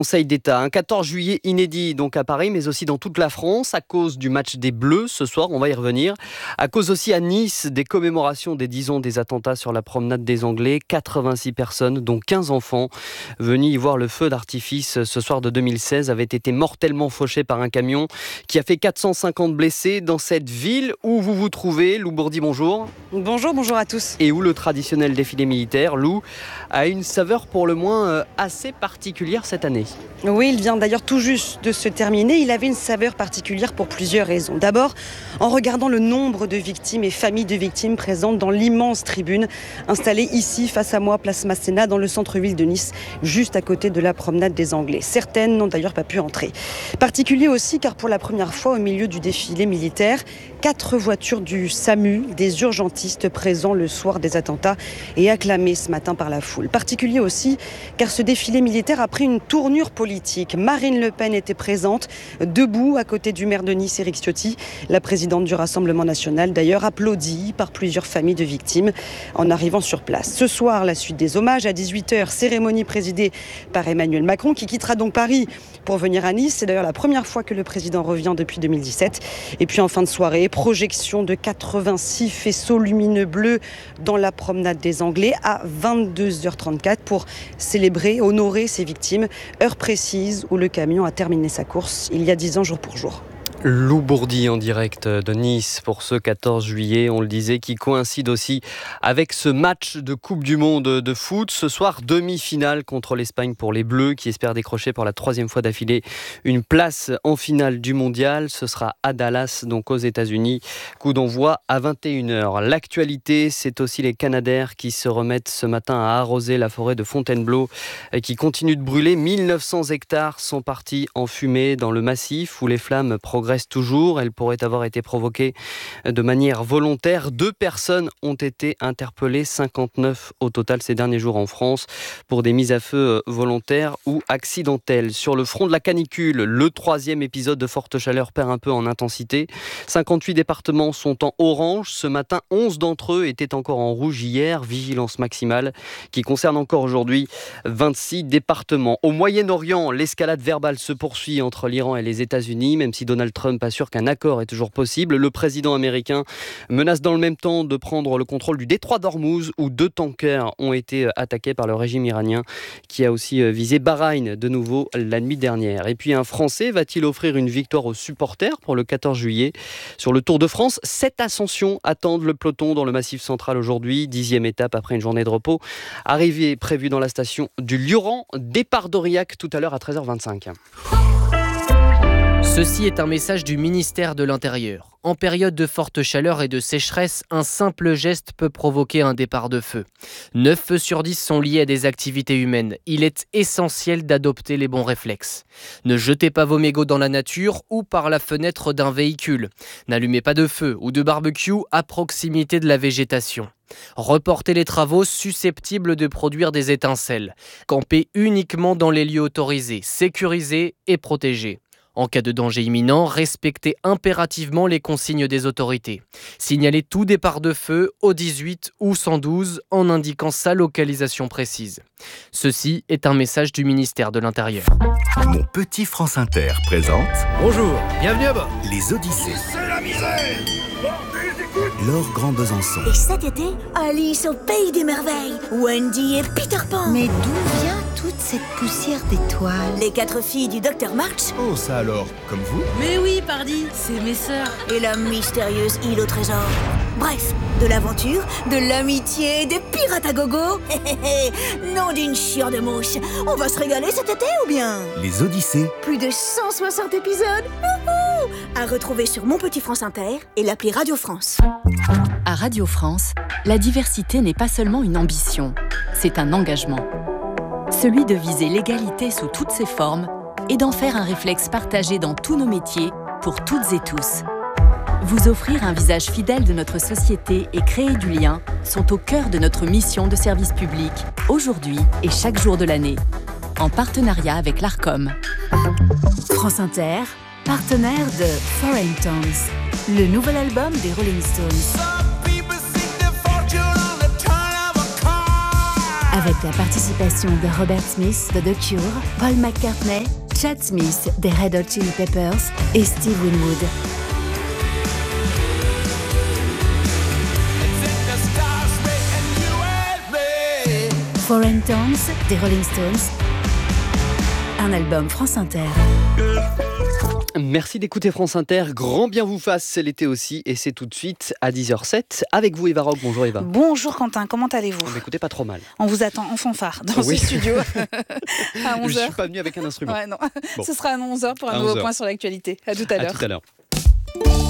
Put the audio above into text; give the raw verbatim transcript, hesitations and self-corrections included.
Conseil d'État, un quatorze juillet inédit donc à Paris, mais aussi dans toute la France, à cause du match des Bleus ce soir, on va y revenir. À cause aussi à Nice des commémorations des dix ans des attentats sur la promenade des Anglais. quatre-vingt-six personnes, dont quinze enfants, venus y voir le feu d'artifice ce soir de deux mille seize, avaient été mortellement fauchés par un camion qui a fait quatre cent cinquante blessés dans cette ville où vous vous trouvez. Lou Bourdi, bonjour. Bonjour, bonjour à tous. Et où le traditionnel défilé militaire, Lou, a une saveur pour le moins assez particulière cette année. Oui, il vient d'ailleurs tout juste de se terminer. Il avait une saveur particulière pour plusieurs raisons. D'abord, en regardant le nombre de victimes et familles de victimes présentes dans l'immense tribune installée ici, face à moi, place Masséna, dans le centre-ville de Nice, juste à côté de la promenade des Anglais. Certaines n'ont d'ailleurs pas pu entrer. Particulier aussi car pour la première fois au milieu du défilé militaire, quatre voitures du SAMU, des urgentistes présents le soir des attentats et acclamés ce matin par la foule. Particulier aussi car ce défilé militaire a pris une tournure politique. Marine Le Pen était présente, debout à côté du maire de Nice, Éric Ciotti, la présidente du Rassemblement national, d'ailleurs applaudie par plusieurs familles de victimes en arrivant sur place. Ce soir, la suite des hommages à dix-huit heures, cérémonie présidée par Emmanuel Macron qui quittera donc Paris pour venir à Nice. C'est d'ailleurs la première fois que le président revient depuis deux mille dix-sept. Et puis en fin de soirée, projection de quatre-vingt-six faisceaux lumineux bleus dans la promenade des Anglais à vingt-deux heures trente-quatre pour célébrer, honorer ces victimes. Heure précise où le camion a terminé sa course il y a dix ans jour pour jour. Lou Bourdi en direct de Nice pour ce quatorze juillet, on le disait, qui coïncide aussi avec ce match de Coupe du Monde de foot. Ce soir, demi-finale contre l'Espagne pour les Bleus qui espèrent décrocher pour la troisième fois d'affilée une place en finale du Mondial. Ce sera à Dallas, donc aux États-Unis. Coup d'envoi à vingt et une heures. L'actualité, c'est aussi les Canadaires qui se remettent ce matin à arroser la forêt de Fontainebleau qui continue de brûler. mille neuf cents hectares sont partis en fumée dans le massif où les flammes progressent toujours. Elle pourrait avoir été provoquée de manière volontaire. Deux personnes ont été interpellées, cinquante-neuf au total ces derniers jours en France, pour des mises à feu volontaires ou accidentelles. Sur le front de la canicule, le troisième épisode de forte chaleur perd un peu en intensité. cinquante-huit départements sont en orange. Ce matin, onze d'entre eux étaient encore en rouge hier. Vigilance maximale qui concerne encore aujourd'hui vingt-six départements. Au Moyen-Orient, l'escalade verbale se poursuit entre l'Iran et les États-Unis, même si Donald Trump Trump assure qu'un accord est toujours possible. Le président américain menace dans le même temps de prendre le contrôle du détroit d'Ormuz où deux tankers ont été attaqués par le régime iranien qui a aussi visé Bahreïn de nouveau la nuit dernière. Et puis un Français va-t-il offrir une victoire aux supporters pour le quatorze juillet sur le Tour de France? Sept ascensions attendent le peloton dans le Massif central aujourd'hui. Dixième étape après une journée de repos. Arrivée prévue dans la station du Lioran. Départ d'Aurillac tout à l'heure à treize heures vingt-cinq. Ceci est un message du ministère de l'Intérieur. En période de forte chaleur et de sécheresse, un simple geste peut provoquer un départ de feu. neuf feux sur dix sont liés à des activités humaines. Il est essentiel d'adopter les bons réflexes. Ne jetez pas vos mégots dans la nature ou par la fenêtre d'un véhicule. N'allumez pas de feu ou de barbecue à proximité de la végétation. Reportez les travaux susceptibles de produire des étincelles. Campez uniquement dans les lieux autorisés, sécurisés et protégés. En cas de danger imminent, respectez impérativement les consignes des autorités. Signalez tout départ de feu au dix-huit ou cent douze en indiquant sa localisation précise. Ceci est un message du ministère de l'Intérieur. Mon petit France Inter présente... Bonjour, bienvenue à bord. Les Odyssées. C'est la misère. Laure Grand Besançon. Et cet été, Alice au pays des merveilles. Wendy et Peter Pan. Mais d'où vient toute cette poussière d'étoiles? Les quatre filles du docteur March. Oh, ça alors, comme vous? Mais oui, pardi, c'est mes sœurs. Et la mystérieuse île au trésor. Bref, de l'aventure, de l'amitié, des pirates à gogo. Non d'une chiure de mouche. On va se régaler cet été ou bien? Les Odyssées. Plus de cent soixante épisodes. Wouhou, à retrouver sur Mon Petit France Inter et l'appli Radio France. À Radio France, la diversité n'est pas seulement une ambition, c'est un engagement. Celui de viser l'égalité sous toutes ses formes et d'en faire un réflexe partagé dans tous nos métiers, pour toutes et tous. Vous offrir un visage fidèle de notre société et créer du lien sont au cœur de notre mission de service public, aujourd'hui et chaque jour de l'année, en partenariat avec l'Arcom. France Inter, partenaire de Foreign Tongues, le nouvel album des Rolling Stones. avec la participation de Robert Smith de The Cure, Paul McCartney, Chad Smith des Red Hot Chili Peppers et Steve Winwood. Foreign Tones des Rolling Stones, un album France Inter. Merci d'écouter France Inter. Grand bien vous fasse, c'est l'été aussi. Et c'est tout de suite à dix heures zéro sept avec vous, Eva Rock. Bonjour, Eva. Bonjour, Quentin. Comment allez-vous ? On m'écoutez pas trop mal. On vous attend en fanfare dans oui. ce studio à onze heures. Je ne suis pas venu avec un instrument. Ouais, non. Bon. Ce sera à onze heures pour un à nouveau onze heures. Point sur l'actualité. À tout à l'heure. À tout à l'heure.